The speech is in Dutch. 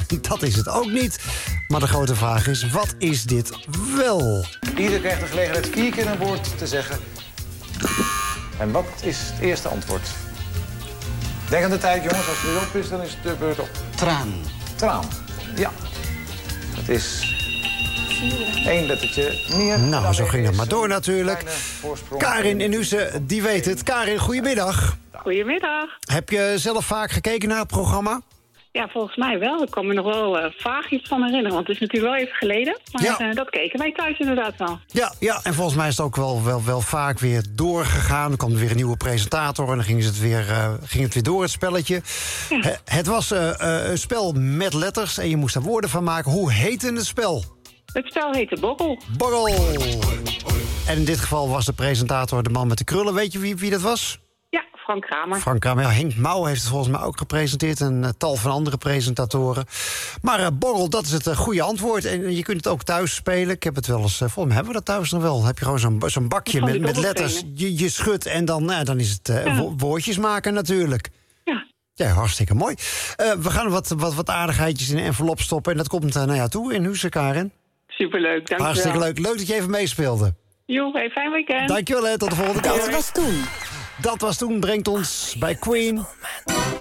Dat is het ook niet. Maar de grote vraag is, wat is dit wel? Ieder krijgt de gelegenheid 4 keer een woord te zeggen. En wat is het eerste antwoord? Denk aan de tijd, jongens. Als het op is, dan is het de beurt op. Traan. Traan. Ja. Het is 1 lettertje meer. Nou, zo ging het maar door natuurlijk. Karin in Huissen, die weet het. Karin, goedemiddag. Goedemiddag. Heb je zelf vaak gekeken naar het programma? Ja, volgens mij wel. Ik kan me nog wel vaag iets van herinneren. Want het is natuurlijk wel even geleden. Maar dat keken wij thuis inderdaad wel. Ja, en volgens mij is het ook wel vaak weer doorgegaan. Er kwam weer een nieuwe presentator en dan ging het weer door, het spelletje. Ja. Het was een spel met letters en je moest er woorden van maken. Hoe heette het spel? Het spel heette Borrel. Borrel. En in dit geval was de presentator de man met de krullen. Weet je wie dat was? Ja, Frank Kramer. Frank Kramer, ja, Henk Mouw heeft het volgens mij ook gepresenteerd. En tal van andere presentatoren. Maar Borrel, dat is het goede antwoord. En je kunt het ook thuis spelen. Ik heb het wel eens, volgens mij hebben we dat thuis nog wel. Dan heb je gewoon zo'n bakje met letters. Je schudt en dan is het woordjes maken natuurlijk. Ja, hartstikke mooi. We gaan wat aardigheidjes in een envelop stoppen. En dat komt naar jou toe in Huissen, Karin. Superleuk, dankjewel. Hartstikke leuk. Leuk dat je even meespeelde. Jo, fijn weekend. Dankjewel, tot de volgende keer. Dat was toen. Dat was toen, brengt ons bij Queen.